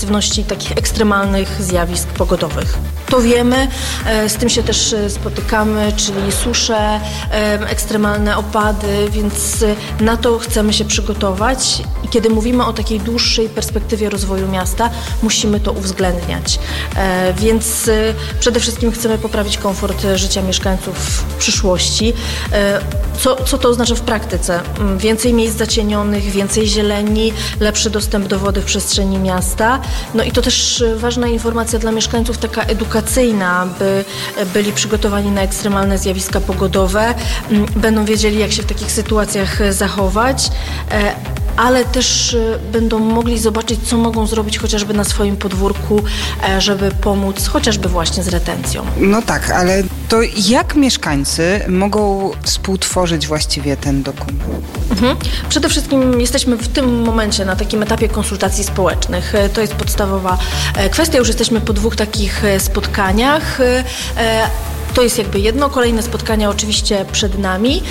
intensywności takich ekstremalnych zjawisk pogodowych. To wiemy, z tym się też spotykamy, czyli susze, ekstremalne opady, więc na to chcemy się przygotować i kiedy mówimy o takiej dłuższej perspektywie rozwoju miasta, musimy to uwzględniać. Więc przede wszystkim chcemy poprawić komfort życia mieszkańców w przyszłości. Co to oznacza w praktyce? Więcej miejsc zacienionych, więcej zieleni, lepszy dostęp do wody w przestrzeni miasta. No i to też ważna informacja dla mieszkańców, taka edukacyjna, by byli przygotowani na ekstremalne zjawiska pogodowe, będą wiedzieli, jak się w takich sytuacjach zachować, ale też będą mogli zobaczyć, co mogą zrobić chociażby na swoim podwórku, żeby pomóc chociażby właśnie z retencją. No tak, ale to jak mieszkańcy mogą współtworzyć właściwie ten dokument? Przede wszystkim jesteśmy w tym momencie na takim etapie konsultacji społecznych. To jest podstawowa kwestia. Już jesteśmy po 2 takich spotkaniach. To jest jakby jedno, kolejne spotkania oczywiście przed nami,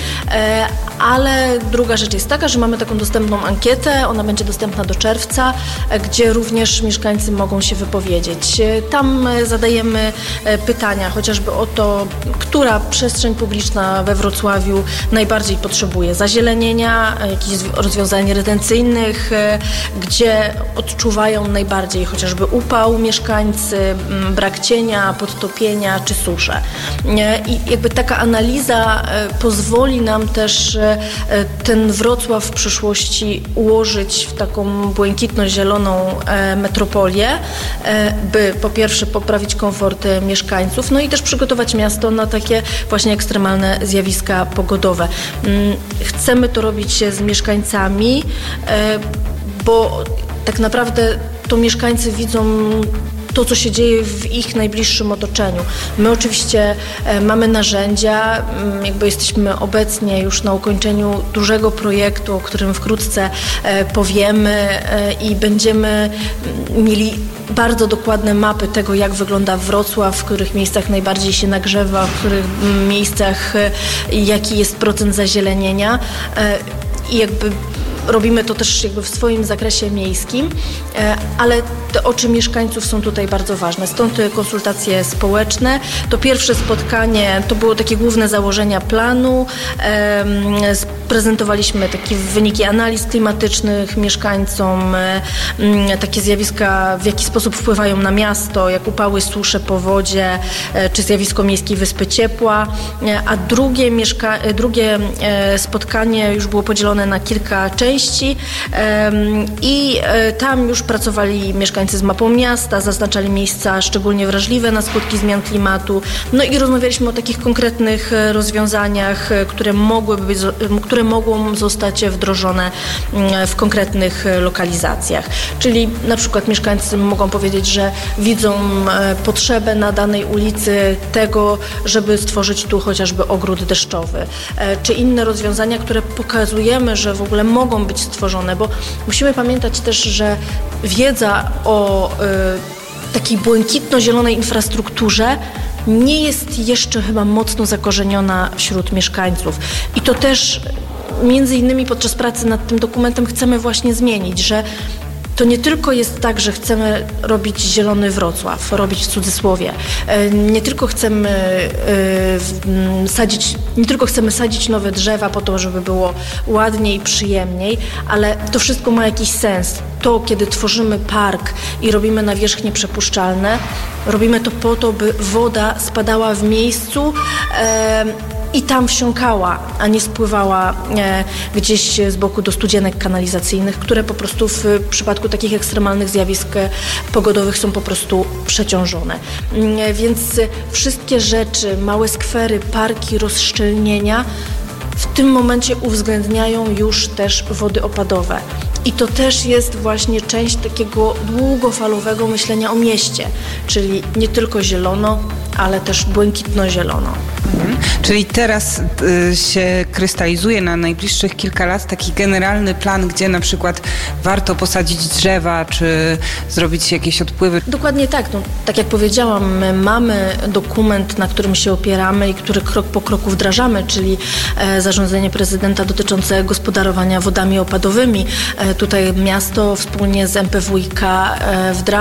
ale druga rzecz jest taka, że mamy taką dostępną ankietę, ona będzie dostępna do czerwca, gdzie również mieszkańcy mogą się wypowiedzieć. Tam zadajemy pytania chociażby o to, która przestrzeń publiczna we Wrocławiu najbardziej potrzebuje zazielenienia, jakichś rozwiązań retencyjnych, gdzie odczuwają najbardziej chociażby upał mieszkańcy, brak cienia, podtopienia czy susze. I jakby taka analiza pozwoli nam też ten Wrocław w przyszłości ułożyć w taką błękitno-zieloną metropolię, by po pierwsze poprawić komfort mieszkańców, no i też przygotować miasto na takie właśnie ekstremalne zjawiska pogodowe. Chcemy to robić z mieszkańcami, bo tak naprawdę to mieszkańcy widzą to, co się dzieje w ich najbliższym otoczeniu. My oczywiście mamy narzędzia, jakby jesteśmy obecnie już na ukończeniu dużego projektu, o którym wkrótce powiemy i będziemy mieli bardzo dokładne mapy tego, jak wygląda Wrocław, w których miejscach najbardziej się nagrzewa, w których miejscach jaki jest procent zazielenienia i jakby robimy to też jakby w swoim zakresie miejskim, ale te oczy mieszkańców są tutaj bardzo ważne. Stąd konsultacje społeczne. To pierwsze spotkanie, to było takie główne założenia planu. Prezentowaliśmy takie wyniki analiz klimatycznych mieszkańcom, takie zjawiska, w jaki sposób wpływają na miasto, jak upały, susze, powodzie, czy zjawisko Miejskiej Wyspy Ciepła. A drugie spotkanie już było podzielone na kilka części i tam już pracowali mieszkańcy z mapą miasta, zaznaczali miejsca szczególnie wrażliwe na skutki zmian klimatu. No i rozmawialiśmy o takich konkretnych rozwiązaniach, które mogą zostać wdrożone w konkretnych lokalizacjach. Czyli na przykład mieszkańcy mogą powiedzieć, że widzą potrzebę na danej ulicy tego, żeby stworzyć tu chociażby ogród deszczowy, czy inne rozwiązania, które pokazujemy, że w ogóle mogą być stworzone, bo musimy pamiętać też, że wiedza o takiej błękitno-zielonej infrastrukturze nie jest jeszcze chyba mocno zakorzeniona wśród mieszkańców. I to też między innymi podczas pracy nad tym dokumentem chcemy właśnie zmienić, że to nie tylko jest tak, że chcemy robić zielony Wrocław, robić w cudzysłowie. Nie tylko chcemy sadzić nowe drzewa po to, żeby było ładniej, przyjemniej, ale to wszystko ma jakiś sens. To, kiedy tworzymy park i robimy nawierzchnie przepuszczalne, robimy to po to, by woda spadała w miejscu i tam wsiąkała, a nie spływała gdzieś z boku do studzienek kanalizacyjnych, które po prostu w przypadku takich ekstremalnych zjawisk pogodowych są po prostu przeciążone. Więc wszystkie rzeczy, małe skwery, parki, rozszczelnienia w tym momencie uwzględniają już też wody opadowe. I to też jest właśnie część takiego długofalowego myślenia o mieście, czyli nie tylko zielono, ale też błękitno-zielono. Czyli teraz się krystalizuje na najbliższych kilka lat taki generalny plan, gdzie na przykład warto posadzić drzewa, czy zrobić jakieś odpływy. Dokładnie tak. No, tak jak powiedziałam, my mamy dokument, na którym się opieramy i który krok po kroku wdrażamy, czyli zarządzenie prezydenta dotyczące gospodarowania wodami opadowymi. Tutaj miasto wspólnie z MPWiK wdraża